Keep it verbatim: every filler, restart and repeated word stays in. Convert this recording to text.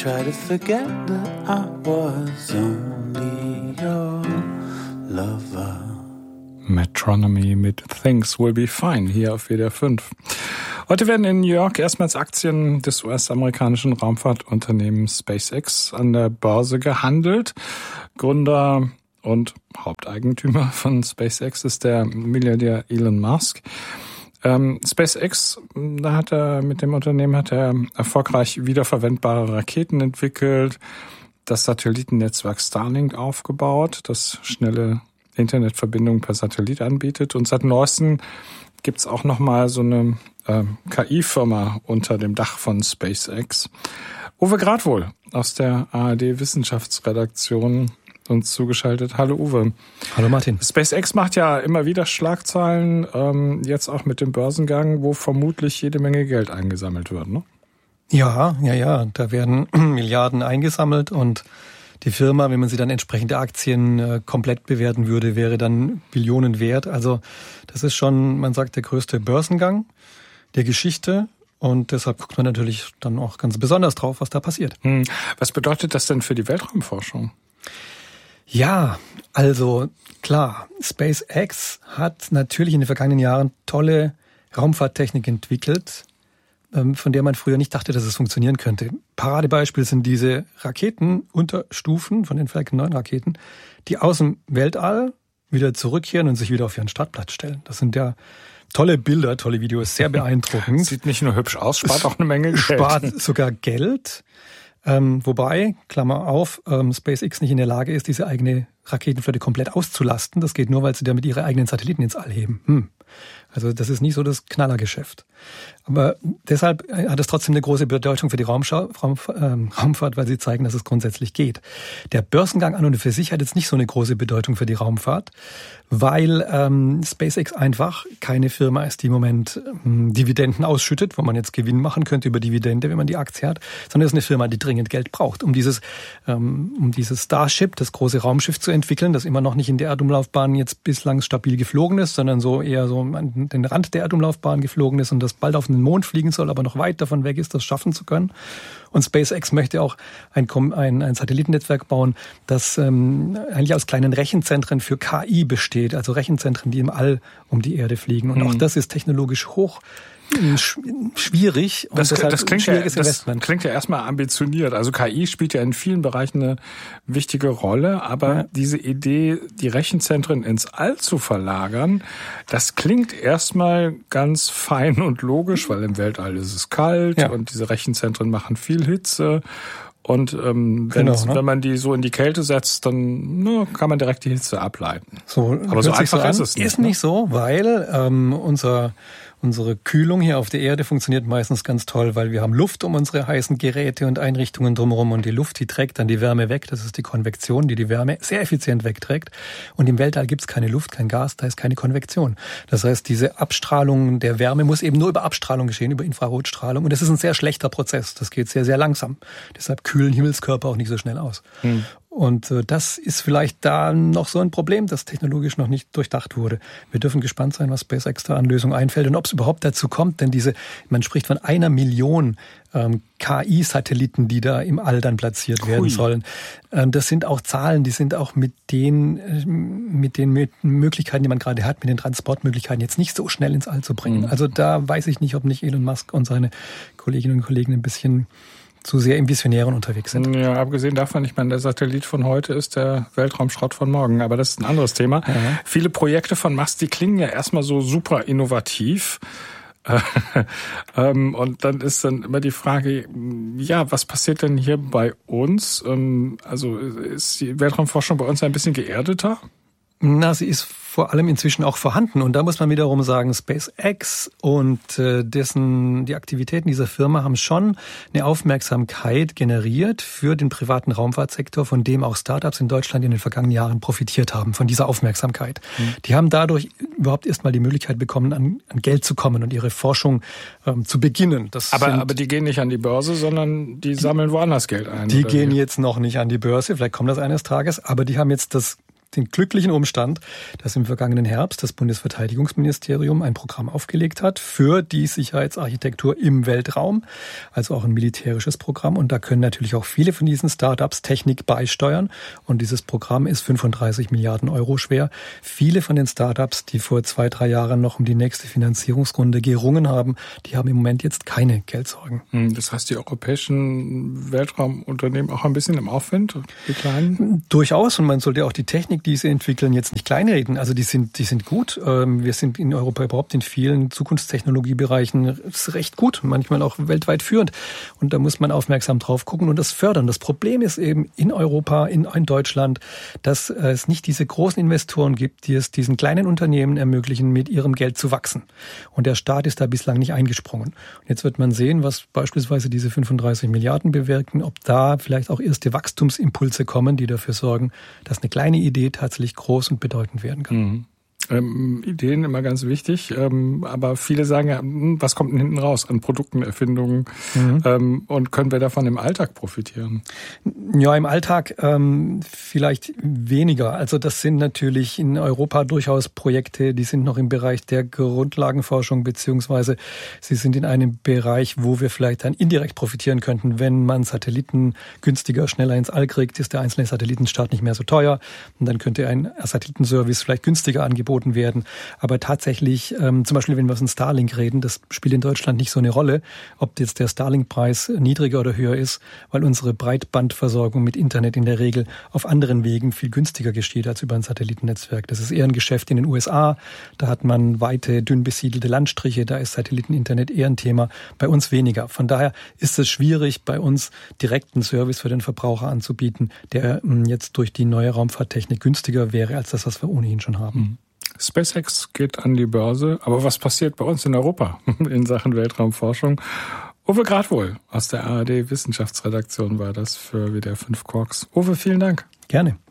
try to forget that I was only your lover. Metronomy mit Things Will Be Fine hier auf W D R fünf. Heute werden in New York erstmals Aktien des U S-amerikanischen Raumfahrtunternehmens SpaceX an der Börse gehandelt. Gründer und Haupteigentümer von SpaceX ist der Milliardär Elon Musk. Ähm, SpaceX, da hat er mit dem Unternehmen hat er erfolgreich wiederverwendbare Raketen entwickelt, das Satellitennetzwerk Starlink aufgebaut, das schnelle Internetverbindungen per Satellit anbietet. Und seit neuestem gibt's auch nochmal so eine äh, K I-Firma unter dem Dach von SpaceX. Uwe Gradwohl aus der A R D-Wissenschaftsredaktion uns zugeschaltet. Hallo Uwe. Hallo Martin. SpaceX macht ja immer wieder Schlagzeilen, ähm, jetzt auch mit dem Börsengang, wo vermutlich jede Menge Geld eingesammelt wird, ne? Ja, ja, ja. Da werden Milliarden eingesammelt und die Firma, wenn man sie dann entsprechende Aktien äh, komplett bewerten würde, wäre dann Billionen wert. Also das ist schon, man sagt, der größte Börsengang der Geschichte. Und deshalb guckt man natürlich dann auch ganz besonders drauf, was da passiert. Hm. Was bedeutet das denn für die Weltraumforschung? Ja, also klar, SpaceX hat natürlich in den vergangenen Jahren tolle Raumfahrttechnik entwickelt, von der man früher nicht dachte, dass es funktionieren könnte. Paradebeispiel sind diese Raketenunterstufen von den Falcon neun Raketen, die aus dem Weltall wieder zurückkehren und sich wieder auf ihren Startplatz stellen. Das sind ja tolle Bilder, tolle Videos, sehr beeindruckend. Sieht nicht nur hübsch aus, spart auch eine Menge Geld. Spart sogar Geld. Ähm, wobei, Klammer auf, ähm, SpaceX nicht in der Lage ist, diese eigene Raketenflotte komplett auszulasten. Das geht nur, weil sie damit ihre eigenen Satelliten ins All heben. Hm. Also das ist nicht so das Knallergeschäft. Aber deshalb hat es trotzdem eine große Bedeutung für die Raumschau- Raum, ähm, Raumfahrt, weil sie zeigen, dass es grundsätzlich geht. Der Börsengang an und für sich hat jetzt nicht so eine große Bedeutung für die Raumfahrt, weil ähm, SpaceX einfach keine Firma ist, die im Moment ähm, Dividenden ausschüttet, wo man jetzt Gewinn machen könnte über Dividende, wenn man die Aktie hat, sondern es ist eine Firma, die dringend Geld braucht, um dieses, ähm, um dieses Starship, das große Raumschiff zu entwickeln, das immer noch nicht in der Erdumlaufbahn jetzt bislang stabil geflogen ist, sondern so eher so an den Rand der Erdumlaufbahn geflogen ist und das bald auf den Mond fliegen soll, aber noch weit davon weg ist, das schaffen zu können. Und SpaceX möchte auch ein, ein, ein Satellitennetzwerk bauen, das ähm, eigentlich aus kleinen Rechenzentren für K I besteht, also Rechenzentren, die im All um die Erde fliegen. Und mhm. auch das ist technologisch hoch schwierig und das, deshalb das klingt ein schwieriges ja, das Investment. klingt ja erstmal ambitioniert. Also K I spielt ja in vielen Bereichen eine wichtige Rolle, aber ja. diese Idee, die Rechenzentren ins All zu verlagern, das klingt erstmal ganz fein und logisch, weil im Weltall ist es kalt ja. und diese Rechenzentren machen viel Hitze. Und ähm, wenn, genau, ne? wenn man die so in die Kälte setzt, dann ne, kann man direkt die Hitze ableiten. So, aber so einfach so ist es nicht. Ist nicht ne? so, weil ähm, unser Unsere Kühlung hier auf der Erde funktioniert meistens ganz toll, weil wir haben Luft um unsere heißen Geräte und Einrichtungen drumherum und die Luft, die trägt dann die Wärme weg. Das ist die Konvektion, die die Wärme sehr effizient wegträgt. Und im Weltall gibt es keine Luft, kein Gas, da ist keine Konvektion. Das heißt, diese Abstrahlung der Wärme muss eben nur über Abstrahlung geschehen, über Infrarotstrahlung. Und das ist ein sehr schlechter Prozess. Das geht sehr, sehr langsam. Deshalb kühlen Himmelskörper auch nicht so schnell aus. Hm. Und äh, das ist vielleicht da noch so ein Problem, das technologisch noch nicht durchdacht wurde. Wir dürfen gespannt sein, was SpaceX da an Lösungen einfällt und ob es überhaupt dazu kommt, denn diese, man spricht von einer Million ähm, K I-Satelliten, die da im All dann platziert werden Hui. sollen. Ähm, das sind auch Zahlen, die sind auch mit den, äh, mit den Möglichkeiten, die man gerade hat, mit den Transportmöglichkeiten jetzt nicht so schnell ins All zu bringen. Mhm. Also da weiß ich nicht, ob nicht Elon Musk und seine Kolleginnen und Kollegen ein bisschen zu sehr im Visionären unterwegs sind. Ja, abgesehen davon, ich meine, der Satellit von heute ist der Weltraumschrott von morgen, aber das ist ein anderes Thema. Ja. Viele Projekte von Musk, die klingen ja erstmal so super innovativ. Und dann ist dann immer die Frage, ja, was passiert denn hier bei uns? Also ist die Weltraumforschung bei uns ein bisschen geerdeter? Na, sie ist vor allem inzwischen auch vorhanden. Und da muss man wiederum sagen, SpaceX und äh, dessen die Aktivitäten dieser Firma haben schon eine Aufmerksamkeit generiert für den privaten Raumfahrtsektor, von dem auch Startups in Deutschland in den vergangenen Jahren profitiert haben, von dieser Aufmerksamkeit. Mhm. Die haben dadurch überhaupt erstmal die Möglichkeit bekommen, an, an Geld zu kommen und ihre Forschung ähm, zu beginnen. Das aber, sind, aber die gehen nicht an die Börse, sondern die sammeln woanders Geld ein. Die gehen wie? jetzt noch nicht an die Börse, vielleicht kommt das eines Tages, aber die haben jetzt das den glücklichen Umstand, dass im vergangenen Herbst das Bundesverteidigungsministerium ein Programm aufgelegt hat für die Sicherheitsarchitektur im Weltraum, also auch ein militärisches Programm. Und da können natürlich auch viele von diesen Startups Technik beisteuern. Und dieses Programm ist fünfunddreißig Milliarden Euro schwer. Viele von den Startups, die vor zwei, drei Jahren noch um die nächste Finanzierungsrunde gerungen haben, die haben im Moment jetzt keine Geldsorgen. Das heißt, die europäischen Weltraumunternehmen auch ein bisschen im Aufwind, die kleinen? Durchaus. Und man sollte auch die Technik, die sie entwickeln, jetzt nicht kleinreden. Also die sind, die sind gut. Wir sind in Europa überhaupt in vielen Zukunftstechnologiebereichen recht gut, manchmal auch weltweit führend. Und da muss man aufmerksam drauf gucken und das fördern. Das Problem ist eben in Europa, in, in Deutschland, dass es nicht diese großen Investoren gibt, die es diesen kleinen Unternehmen ermöglichen, mit ihrem Geld zu wachsen. Und der Staat ist da bislang nicht eingesprungen. Und jetzt wird man sehen, was beispielsweise diese fünfunddreißig Milliarden bewirken, ob da vielleicht auch erste Wachstumsimpulse kommen, die dafür sorgen, dass eine kleine Idee tatsächlich groß und bedeutend werden kann. Mhm. Ähm, Ideen immer ganz wichtig, ähm, aber viele sagen ja, was kommt denn hinten raus an Produkten, Erfindungen mhm. ähm, und können wir davon im Alltag profitieren? Ja, im Alltag ähm, vielleicht weniger. Also das sind natürlich in Europa durchaus Projekte, die sind noch im Bereich der Grundlagenforschung, beziehungsweise sie sind in einem Bereich, wo wir vielleicht dann indirekt profitieren könnten, wenn man Satelliten günstiger, schneller ins All kriegt, ist der einzelne Satellitenstart nicht mehr so teuer und dann könnte ein Satellitenservice vielleicht günstiger angeboten werden. Aber tatsächlich, ähm, zum Beispiel, wenn wir von Starlink reden, das spielt in Deutschland nicht so eine Rolle, ob jetzt der Starlink-Preis niedriger oder höher ist, weil unsere Breitbandversorgung mit Internet in der Regel auf anderen Wegen viel günstiger geschieht als über ein Satellitennetzwerk. Das ist eher ein Geschäft in den U S A. Da hat man weite, dünn besiedelte Landstriche. Da ist Satelliteninternet eher ein Thema. Bei uns weniger. Von daher ist es schwierig, bei uns direkt einen Service für den Verbraucher anzubieten, der ähm, jetzt durch die neue Raumfahrttechnik günstiger wäre als das, was wir ohnehin schon haben. Mhm. SpaceX geht an die Börse, aber was passiert bei uns in Europa in Sachen Weltraumforschung? Uwe Gradwohl aus der A R D Wissenschaftsredaktion war das für W D R fünf Quarks. Uwe, vielen Dank. Gerne.